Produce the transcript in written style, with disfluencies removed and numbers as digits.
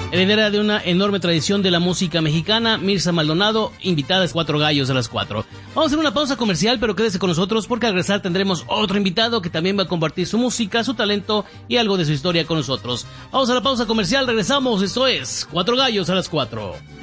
Heredera de una enorme tradición de la música mexicana, Mirza Maldonado, invitada a Cuatro Gallos a las 4. Vamos a hacer una pausa comercial, pero quédese con nosotros porque al regresar tendremos otro invitado que también va a compartir su música, su talento y algo de su historia con nosotros. Vamos a la pausa comercial, regresamos, esto es Cuatro Gallos a las 4.